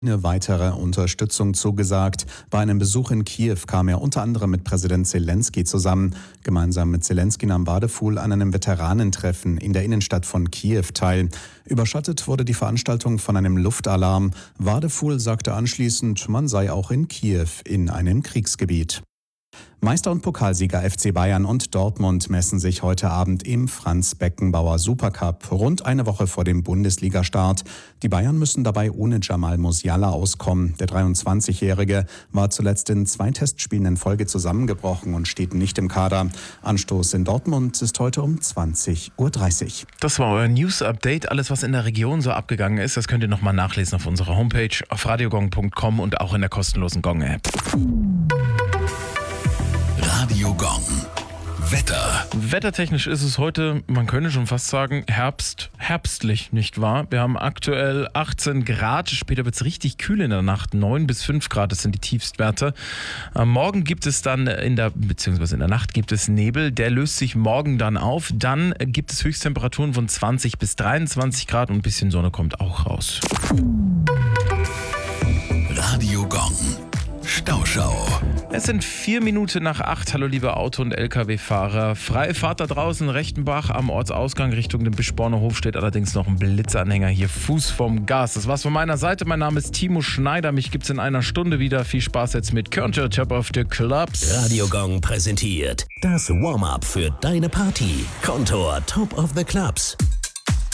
eine weitere Unterstützung zugesagt. Bei einem Besuch in Kiew kam er unter anderem mit Präsident Zelensky zusammen. Gemeinsam mit Zelensky nahm Wadefuhl an einem Veteranentreffen in der Innenstadt von Kiew teil. Überschattet wurde die Veranstaltung von einem Luftalarm. Wadefuhl sagte anschließend, man sei auch in Kiew in einem Kriegsgebiet. Meister und Pokalsieger FC Bayern und Dortmund messen sich heute Abend im Franz-Beckenbauer Supercup, rund eine Woche vor dem Bundesliga-Start. Die Bayern müssen dabei ohne Jamal Musiala auskommen. Der 23-Jährige war zuletzt in 2 Testspielen in Folge zusammengebrochen und steht nicht im Kader. Anstoß in Dortmund ist heute um 20:30 Uhr. Das war euer News-Update. Alles, was in der Region so abgegangen ist, das könnt ihr nochmal nachlesen auf unserer Homepage, auf radiogong.com und auch in der kostenlosen Gong-App. Radio Gong. Wetter. Wettertechnisch ist es heute, man könnte schon fast sagen, herbstlich, nicht wahr? Wir haben aktuell 18 Grad, später wird es richtig kühl in der Nacht, 9 bis 5 Grad, das sind die Tiefstwerte. Am Morgen gibt es dann beziehungsweise in der Nacht gibt es Nebel, der löst sich morgen dann auf. Dann gibt es Höchsttemperaturen von 20 bis 23 Grad und ein bisschen Sonne kommt auch raus. Radio Gong. Stauschau. Es sind 4 Minuten nach 8. Hallo liebe Auto- und LKW-Fahrer. Freie Fahrt da draußen, Rechtenbach am Ortsausgang Richtung dem Bischborner Hof steht allerdings noch ein Blitzanhänger hier Fuß vom Gas. Das war's von meiner Seite. Mein Name ist Timo Schneider. Mich gibt's in einer Stunde wieder. Viel Spaß jetzt mit Country Top of the Clubs. Radio Gong präsentiert das Warm-Up für deine Party. Kontor Top of the Clubs.